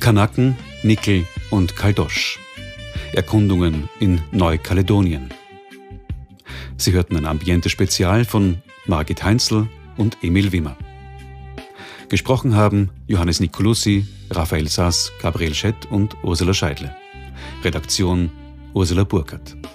Kanaken, Nickel und Caldoche. Erkundungen in Neukaledonien. Sie hörten ein Ambiente-Spezial von Margit Heinzl und Emil Wimmer. Gesprochen haben Johannes Nicolussi, Raphael Sass, Gabriel Schett und Ursula Scheidle. Redaktion Ursula Burkhardt.